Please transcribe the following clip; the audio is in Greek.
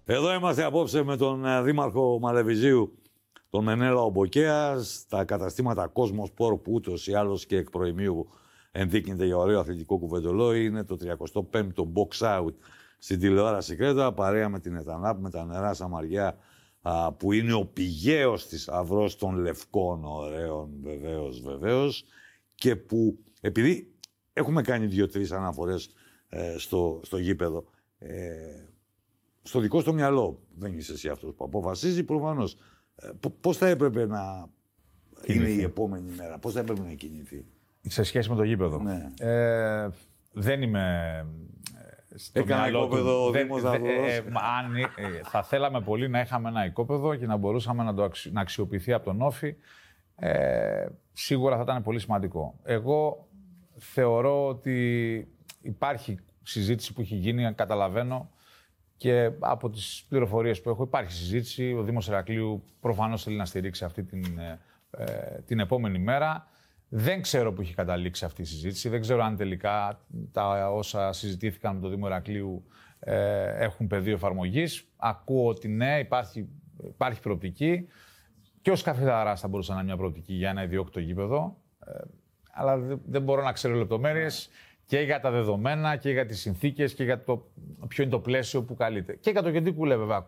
Εδώ είμαστε απόψε με τον Δήμαρχο Μαλεβιζίου, τον Μενέλα Ομποκαία, στα καταστήματα Κόσμος Σπορ που ούτως ή άλλως και εκ προημίου ενδείκνυται για ωραίο αθλητικό κουβεντολό. Είναι το 35ο box out στην τηλεόραση Κρέτα, παρέα με την Ετανάπ, με τα νερά Σαμαριά, που είναι ο πηγαίος της αυρός των λευκών ωραίων, βεβαίως, και που επειδή έχουμε κάνει 2-3 αναφορές στο γήπεδο, στο δικό στο μυαλό, δεν είσαι εσύ αυτός που αποφασίζει προφανώς, πώς θα έπρεπε να είναι η επόμενη μέρα, πώς θα έπρεπε να κινηθεί. Σε σχέση με το γήπεδο. Ναι. Δεν είμαι στο Έκανα μυαλό οικόπεδο ο Δήμος θα θέλαμε πολύ να είχαμε ένα οικόπεδο και να μπορούσαμε να αξιοποιηθεί από τον Όφη. Σίγουρα θα ήταν πολύ σημαντικό. Εγώ θεωρώ ότι υπάρχει συζήτηση που έχει γίνει, καταλαβαίνω, και από τις πληροφορίες που έχω υπάρχει συζήτηση. Ο Δήμος Ηρακλείου προφανώς θέλει να στηρίξει αυτή την επόμενη μέρα. Δεν ξέρω που έχει καταλήξει αυτή η συζήτηση. Δεν ξέρω αν τελικά τα όσα συζητήθηκαν με το Δήμο Ηρακλείου έχουν πεδίο εφαρμογής. Ακούω ότι ναι, υπάρχει προοπτική. Και ως καφεδαράς θα μπορούσε να είναι μια προοπτική για ένα ιδιόκτητο γήπεδο. Αλλά δεν μπορώ να ξέρω λεπτομέρειες και για τα δεδομένα και για τις συνθήκες και για το ποιο είναι το πλαίσιο που καλείται. Και για το Κεντρικούλε, βέβαια,